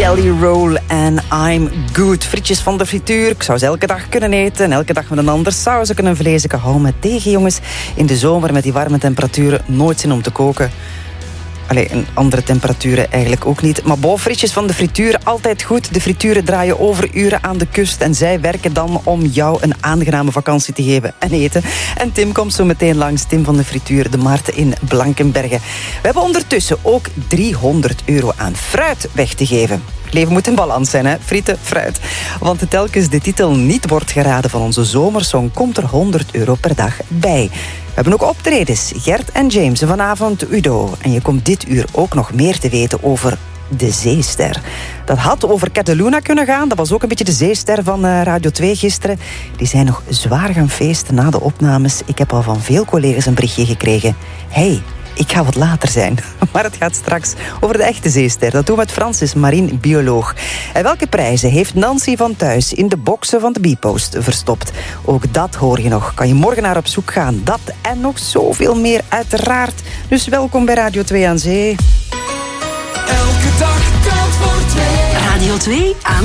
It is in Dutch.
Jelly Roll en I'm Good. Frietjes van de frituur. Ik zou ze elke dag kunnen eten. En elke dag met een ander saus en een vlees. Ik hou me tegen, jongens. In de zomer met die warme temperaturen nooit zin om te koken. Allee, en andere temperaturen eigenlijk ook niet. Maar frietjes van de frituur, altijd goed. De frituren draaien overuren aan de kust. En zij werken dan om jou een aangename vakantie te geven en eten. En Tim komt zo meteen langs. Tim van de frituur, de markt in Blankenberge. We hebben ondertussen ook €300 aan fruit weg te geven. Het leven moet in balans zijn, hè? Frieten, fruit. Want telkens de titel niet wordt geraden van onze zomersong, komt er €100 per dag bij. We hebben ook optredens. Gert en James, vanavond Udo. En je komt dit uur ook nog meer te weten over de zeester. Dat had over Cataluna kunnen gaan. Dat was ook een beetje de zeester van Radio 2 gisteren. Die zijn nog zwaar gaan feesten na de opnames. Ik heb al van veel collega's een berichtje gekregen. Hey, ik ga wat later zijn. Maar het gaat straks over de echte zeester. Dat doen we met Francis Marien, bioloog. En welke prijzen heeft Nancy van Thuis in de boxen van de Bpost verstopt? Ook dat hoor je nog. Kan je morgen naar op zoek gaan. Dat en nog zoveel meer uiteraard. Dus welkom bij Radio 2 aan Zee. Elke dag telt voor 2. Radio 2 aan